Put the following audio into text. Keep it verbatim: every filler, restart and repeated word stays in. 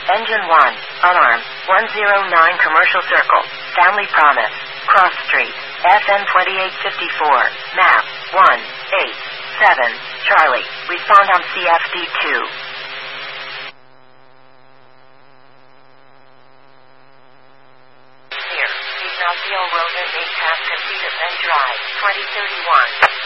Engine one. Alarm. one zero nine Commercial Circle. Family Promise. Cross Street. S N twenty-eight fifty-four. Map. one eight seven. Charlie. Respond on C F D two. Here. Ignacio Rosa eight half completed and drive. twenty thirty-one.